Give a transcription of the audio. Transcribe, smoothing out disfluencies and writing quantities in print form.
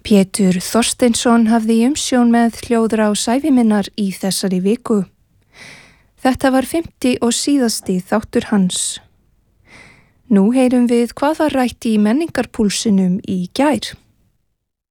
Pétur Þorsteinsson hafði umsjón með hljóðrás æviminnar í þessari viku. Þetta var 5. og síðasti þáttur hans. Nú heyrum við hvað var rætt í menningarpúlsinum í gær.